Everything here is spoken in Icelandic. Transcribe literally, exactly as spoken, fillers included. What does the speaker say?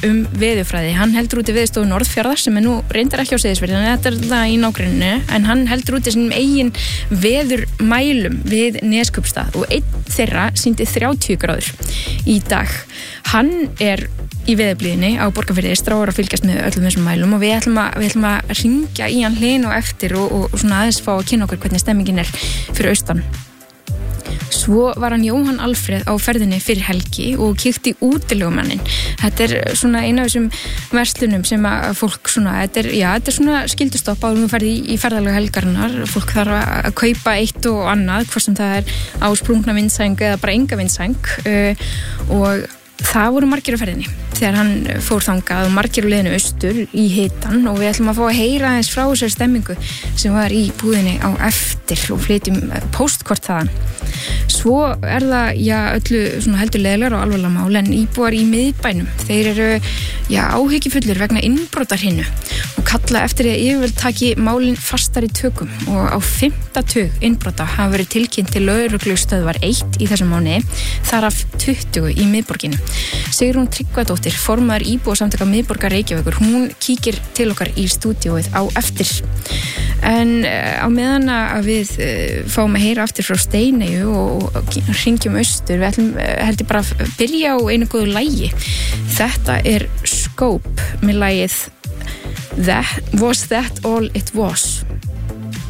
um veðurfræði. Hann heldur úti Veðurstofu Norðfjarðar sem er nú reyndar ekki á Seyðisfirði, en þetta er það í nágrenninu, en hann heldur úti sínum eigin veðurmælum við Neskaupstað og einn þeirra sýndi þrjátíu gráður í dag. Hann er í veðurblíðinni á Borgarfirði, stráar að fylgjast með öllum þessum mælum og við ætlum að, við ætlum að hringja í hann hlyn og eftir og, og, og svona aðeins fá að kynna okkur hvernig stemmingin er fyrir austan. Svo var hann Jóhann Alfreð á ferðinni fyrir helgi og kíkti í útilegumannin. Þetta er svona eina af þessum verslunum sem að fólk svona, þetta er, já, þetta er svona skyldustopp áður nú ferði í, í ferðalega helgarinnar. Fólk þarf að kaupa eitt og annað, hvort sem það er á sprungna vindsæng eða bara enga vindsæng uh, og það voru margir á ferðinni þegar hann fór þangað og margir á leiðinu austur í hitan og við ætlum að fá að heyra aðeins frá þessari stemmingu sem var í búðinni á eftir og flytjum póstkort þaðan. Svo er það, já, öllu svona heldur leiðilegra og alvarlega mál en íbúar í miðbænum. Þeir eru, já, áhyggjufullir vegna innbrotarhinnu og kalla eftir að yfirvöld taki málin fastar í tökum og á fimmta tug innbrota hafa verið tilkynnt til lögreglustöðvar eitt í þessum mánuði, þar af tuttugu í miðborginni. Sigrún Tryggvadóttir, formaður íbúasamtaka miðborgar Reykjavíkur, hún kíkir til okkar í stúdíóið á eftir. En á meðan að við fáum að heyra aftur frá Steineyju og, og hringjum austur, við ætlum heldur bara að byrja á einu góðu lagi. Þetta er Scope með lagið That Was That All It Was.